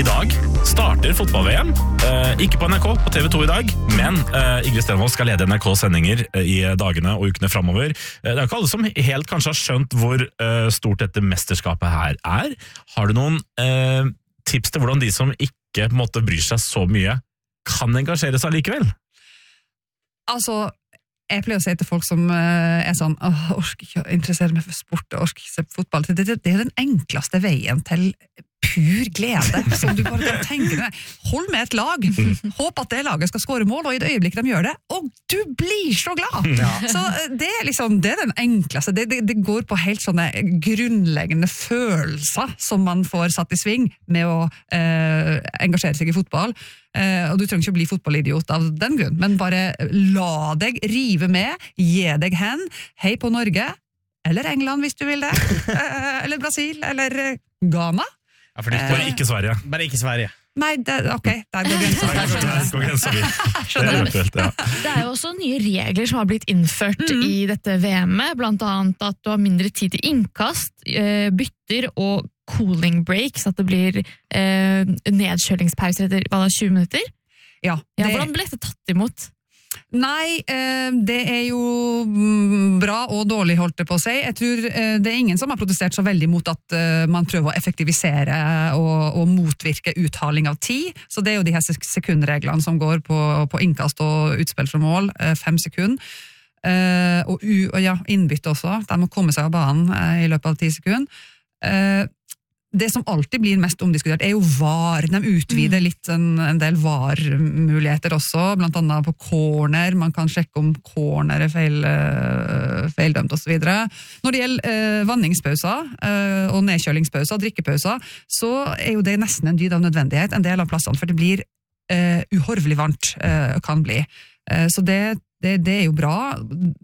I dag starter fotball-VM, ikke på NRK, på TV2 I dag, men Ingrid Stenvold skal lede NRKs sendinger I dagene og ukene fremover. Det ikke alle som helt kanskje har skjønt hvor stort dette mesterskapet her Har du noen tips til hvordan de som ikke på en måte bryr seg så mye, kan engasjere seg likevel? Altså, jeg pleier å si til folk som sånn, orker ikke å interessere meg for sport, orker ikke se på fotball. Det den enkleste veien til pur glede, som du bare kan tenke deg. Hold med et lag, håp at det laget skal skåre mål, og I det øyeblikket de gjør det, og du blir så glad! Ja. Så det liksom, det den enkleste, det går på helt sånne grunnleggende følelser som man får satt I sving med å engasjere seg I fotball. Og du trenger ikke å bli fotballidiot av den grunn, men bare la deg rive med, gi deg hen, hei på Norge, eller England hvis du vil det, eller Brasil, eller Ghana. Ja, for bare ikke Sverige. Bare ikke Sverige. Nei, ok, der går grensa. Det jo også nye regler som har blitt innført I dette VM-et, blant annet at du har mindre tid til innkast, bytter og cooling breaks, at det blir nedkjølingspauser etter 20 minutter. Ja, hvordan ble dette tatt imot? Nei, det jo bra og dårlig holdt det på å si. Jeg tror det ingen som har protestert så veldig mot at man prøver å effektivisere og motvirke uthaling av tid. Så det jo de her sekundreglene som går på innkast og utspill fra mål, 5 sekunder. Og innbytte også. De må komme seg av banen I løpet av 10 sekunder. Det som alltid blir mest omdiskutert jo VAR. De utvider litt en del VAR-muligheter også, blant annet på corner. Man kan sjekke om corner feildømt og så videre. Når det gjelder vanningspauser og nedkjølingspauser, drikkepauser, så jo det nesten en dyd av nødvendighet, en del av plassene, for det blir uhorvelig varmt, kan bli. Så det jo bra,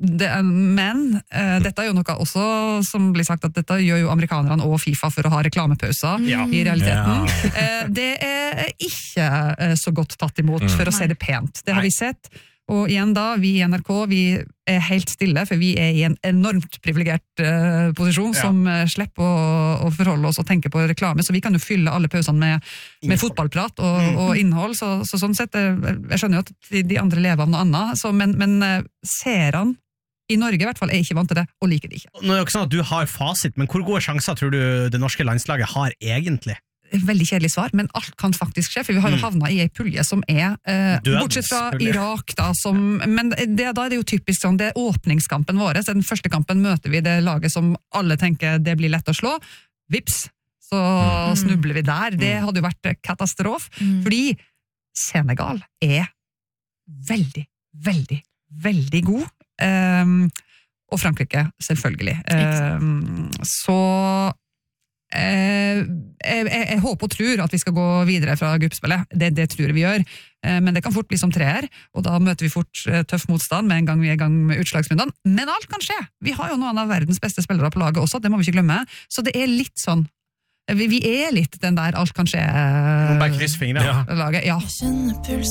men dette jo noe også som blir sagt at dette gjør jo amerikanerne og FIFA for å ha reklamepauser I realiteten. Det ikke så godt tatt imot for å se det pent. Det har vi sett. Og igjen da, vi I NRK, vi helt stille, for vi I en enormt privilegert posisjon som slipper å forholde oss og tenke på reklame, så vi kan jo fylle alle pausene med fotballprat og innhold, så sånn sett, jeg skjønner jo at de andre lever av noe annet, så, men seerne I Norge I hvert fall ikke vant til det, og liker det ikke. Nå det jo ikke sånn at du har fasit, men hvor gode sjanser tror du det norske landslaget har egentlig? Veldig kjedelig svar, men alt kan faktisk skje, for vi har jo havnet I en pulje som bortsett fra Irak da, men da det jo typisk sånn, det åpningskampen vår, så den første kampen møter vi det laget som alle tenker det blir lett å slå, vips, så snubler vi der, det hadde jo vært katastrof, fordi Senegal veldig, veldig, veldig god, og Frankrike selvfølgelig, så jeg håper og tror at vi skal gå videre fra gruppespillet, det tror vi gjør, men det kan fort bli som 3 og da møter vi fort tøff motstand med en gang vi I gang med utslagsrundene, men alt kan skje, vi har jo noen av verdens beste spillere på laget også, det må vi ikke glemme, så det litt sånn, vi litt den der alt kan skje bare kryss fingrene laget,